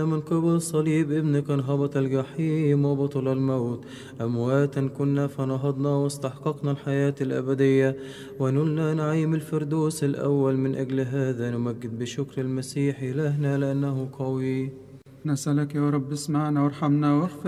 من قبل صليب ابنك انهبط الجحيم وبطل الموت، أمواتا كنا فنهضنا واستحققنا الحياة الأبدية ونلنا نعيم الفردوس الأول. من أجل هذا نمجد بشكر المسيح إلهنا لأنه قوي. نسألك يا رب اسمعنا وارحمنا واغفر